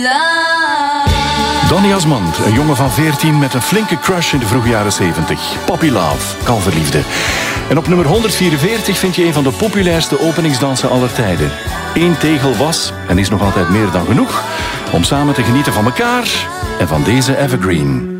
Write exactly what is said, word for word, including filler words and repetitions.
Donny Asmand, een jongen van veertien met een flinke crush in de vroege jaren zeventig. Poppy Love, kalverliefde. En op nummer honderdvierenveertig vind je een van de populairste openingsdansen aller tijden. Eén tegel was, en is nog altijd meer dan genoeg, om samen te genieten van elkaar en van deze evergreen.